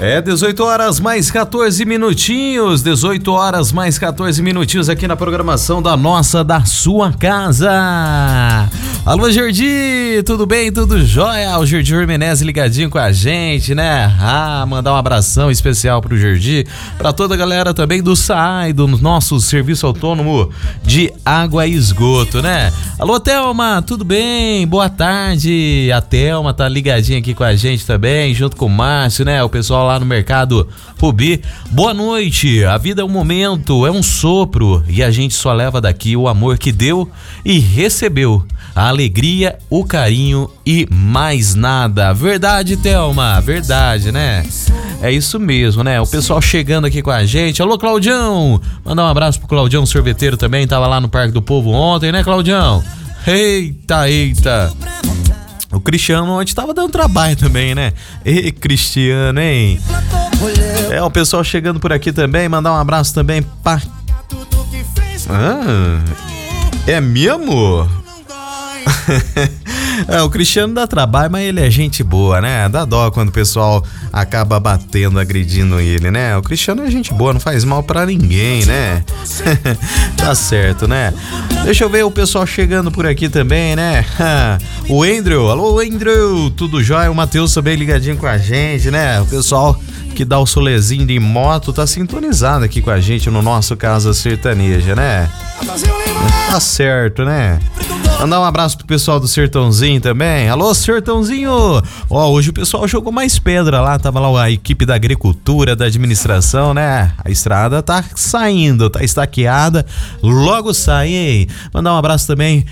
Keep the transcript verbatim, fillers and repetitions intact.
É dezoito horas mais quatorze minutinhos, dezoito horas mais quatorze minutinhos aqui na programação da nossa, da sua casa. Alô, Jordi, tudo bem? Tudo jóia? O Jordi Menezes ligadinho com a gente, né? Ah, mandar um abração especial pro Jordi, pra toda a galera também do S A I, do nosso Serviço Autônomo de Água e Esgoto, né? Alô, Thelma, tudo bem? Boa tarde. A Thelma tá ligadinha aqui com a gente também, junto com o Márcio, né? O pessoal lá no Mercado Rubi. Boa noite. A vida é um momento, é um sopro e a gente só leva daqui o amor que deu e recebeu, a alegria, o carinho e mais nada. Verdade, Thelma, verdade, né? É isso mesmo, né? O pessoal chegando aqui com a gente. Alô, Claudião. Mandar um abraço pro Claudião Sorveteiro também, tava lá no Parque do Povo ontem, né, Claudião? Eita, eita. O Cristiano ontem tava dando trabalho também, né? Ei, Cristiano, hein? É, o pessoal chegando por aqui também, mandar um abraço também pra... Ah, é mesmo? É, o Cristiano dá trabalho, mas ele é gente boa, né? Dá dó quando o pessoal acaba batendo, agredindo ele, né? O Cristiano é gente boa, não faz mal pra ninguém, né? Tá certo, né? Deixa eu ver o pessoal chegando por aqui também, né? O Andrew, alô Andrew, tudo jóia? O Matheus também ligadinho com a gente, né? O pessoal que dá o solezinho de moto tá sintonizado aqui com a gente no nosso Casa Sertaneja, né? Tá certo, né? Mandar um abraço pro pessoal do Sertãozinho também. Alô, Sertãozinho! Ó, hoje o pessoal jogou mais pedra lá, tava lá a equipe da agricultura, da administração, né? A estrada tá saindo, tá estaqueada, logo sai, hein? Mandar um abraço também